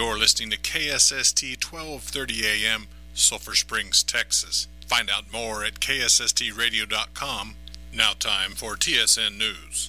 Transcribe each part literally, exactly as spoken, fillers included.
You're listening to K S S T twelve thirty A M, Sulphur Springs, Texas. Find out more at K S S T radio dot com. Now time for T S N News.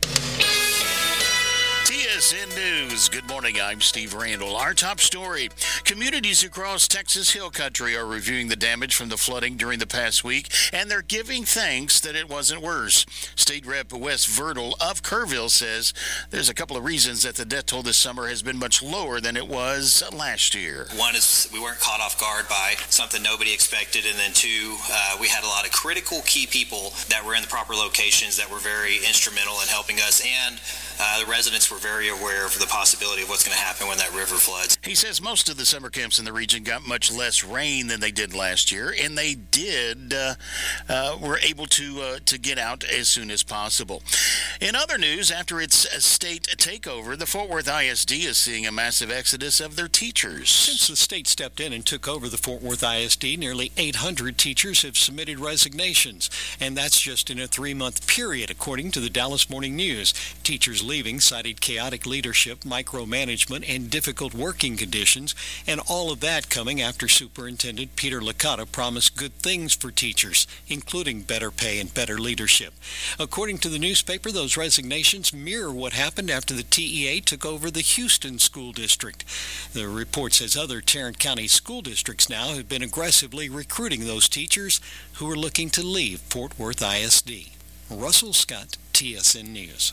T S N News. Good morning. I'm Steve Randall. Our top story. Communities across Texas Hill Country are reviewing the damage from the flooding during the past week, and they're giving thanks that it wasn't worse. State Rep Wes Verdel of Kerrville says there's a couple of reasons that the death toll this summer has been much lower than it was last year. One is we weren't caught off guard by something nobody expected, and then two, uh, we had a lot of critical key people that were in the proper locations that were very instrumental in helping us, and uh, the residents were very aware of the possibility of what's going to happen when that river floods. He says most of the summer camps in the region got much less rain than they did last year, and they did uh, uh, were able to uh, to get out as soon as possible. In other news, after its state takeover, the Fort Worth I S D is seeing a massive exodus of their teachers. Since the state stepped in and took over the Fort Worth I S D, nearly eight hundred teachers have submitted resignations, and that's just in a three-month period, according to the Dallas Morning News. Teachers leaving cited chaotic leadership, micromanagement, and difficult working conditions, and all of that coming after Superintendent Peter Licata promised good things for teachers, including better pay and better leadership. According to the newspaper, those resignations mirror what happened after the T E A took over the Houston School District. The report says other Tarrant County school districts now have been aggressively recruiting those teachers who are looking to leave Fort Worth I S D. Russell Scott, T S N News.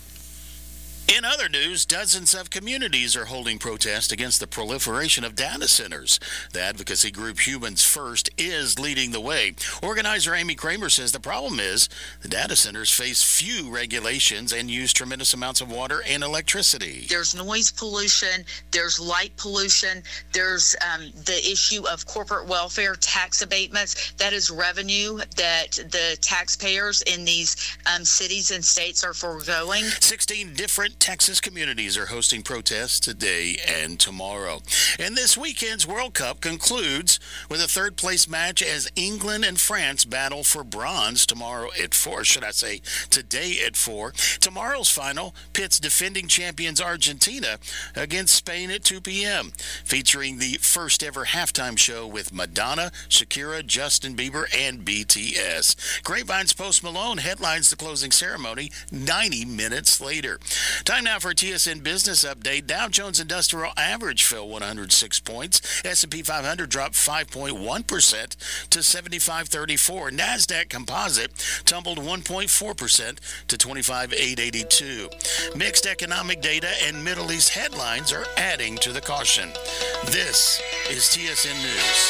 In other news, dozens of communities are holding protests against the proliferation of data centers. The advocacy group Humans First is leading the way. Organizer Amy Kramer says the problem is the data centers face few regulations and use tremendous amounts of water and electricity. There's noise pollution, there's light pollution, there's um, the issue of corporate welfare tax abatements. That is revenue that the taxpayers in these um, cities and states are foregoing. sixteen different Texas communities are hosting protests today and tomorrow. And this weekend's World Cup concludes with a third-place match as England and France battle for bronze tomorrow at four, should I say today at four. Tomorrow's final pits defending champions Argentina against Spain at two p.m., featuring the first-ever halftime show with Madonna, Shakira, Justin Bieber, and B T S. Grapevine's Post Malone headlines the closing ceremony ninety minutes later. Time now for a T S N Business Update. Dow Jones Industrial Average fell one hundred six points. S and P five hundred dropped five point one percent to seventy-five thirty-four. NASDAQ Composite tumbled one point four percent to twenty-five eight eighty-two. Mixed economic data and Middle East headlines are adding to the caution. This is T S N News.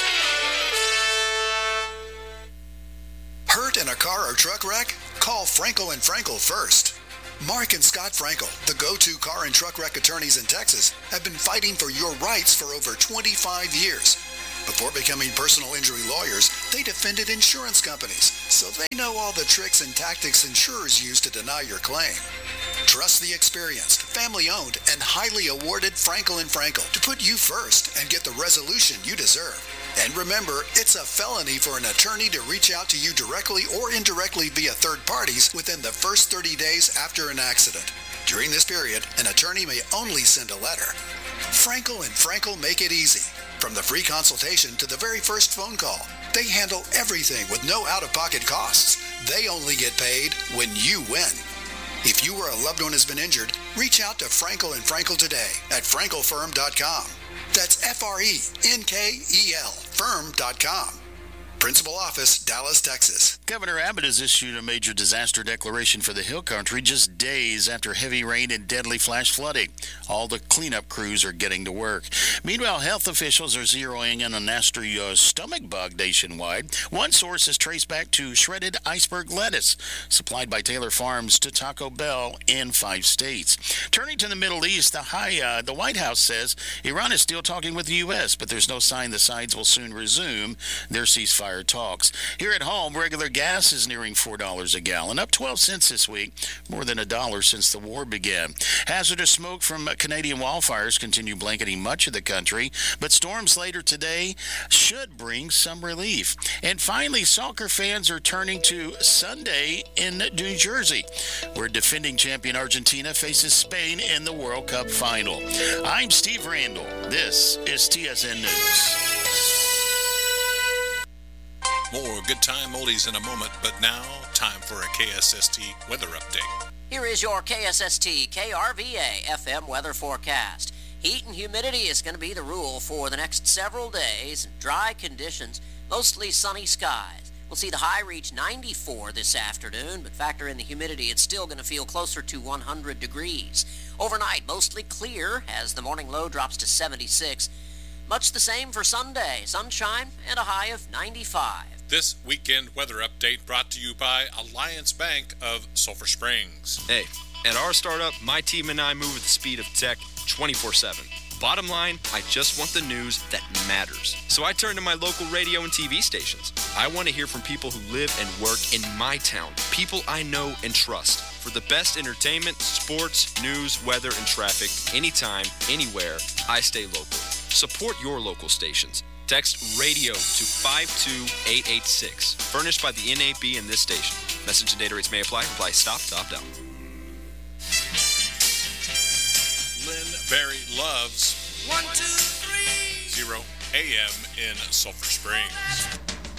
Hurt in a car or truck wreck? Call Frankel and Frankel first. Mark and Scott Frankel, the go-to car and truck wreck attorneys in Texas, have been fighting for your rights for over twenty-five years. Before becoming personal injury lawyers, they defended insurance companies, so they know all the tricks and tactics insurers use to deny your claim. Trust the experienced, family-owned, and highly awarded Frankel and Frankel to put you first and get the resolution you deserve. And remember, it's a felony for an attorney to reach out to you directly or indirectly via third parties within the first thirty days after an accident. During this period, an attorney may only send a letter. Frankel and Frankel make it easy. From the free consultation to the very first phone call, they handle everything with no out-of-pocket costs. They only get paid when you win. If you or a loved one has been injured, reach out to Frankel and Frankel today at frankel firm dot com. That's F R E N K E L firm dot com. Principal Office, Dallas, Texas. Governor Abbott has issued a major disaster declaration for the Hill Country just days after heavy rain and deadly flash flooding. All the cleanup crews are getting to work. Meanwhile, health officials are zeroing in on nasty uh, stomach bug nationwide. One source is traced back to shredded iceberg lettuce, supplied by Taylor Farms to Taco Bell in five states. Turning to the Middle East, the, high, uh, the White House says Iran is still talking with the U S, but there's no sign the sides will soon resume their ceasefire ceasefire talks. Here at home, regular gas is nearing four dollars a gallon, up twelve cents this week, more than a dollar since the war began. Hazardous smoke from Canadian wildfires continue blanketing much of the country, but storms later today should bring some relief. And finally, soccer fans are turning to Sunday in New Jersey, where defending champion Argentina faces Spain in the World Cup final. I'm Steve Randall. This is T S N News. More good time oldies in a moment, but now time for a K S S T weather update. Here is your K S S T K R V A F M weather forecast. Heat and humidity is going to be the rule for the next several days. Dry conditions, mostly sunny skies. We'll see the high reach ninety-four this afternoon, but factor in the humidity, it's still going to feel closer to one hundred degrees. Overnight, mostly clear as the morning low drops to seventy-six. Much the same for Sunday. Sunshine and a high of ninety-five. This weekend weather update brought to you by Alliance Bank of Sulphur Springs. Hey, at our startup, my team and I move at the speed of tech twenty-four seven. Bottom line, I just want the news that matters. So I turn to my local radio and T V stations. I want to hear from people who live and work in my town, people I know and trust. For the best entertainment, sports, news, weather, and traffic, anytime, anywhere, I stay local. Support your local stations. Text radio to five two eight eight six. Furnished by the N A B and this station. Message and data rates may apply. Reply stop to opt out. Lynn Berry loves one two three zero A M in Sulphur Springs.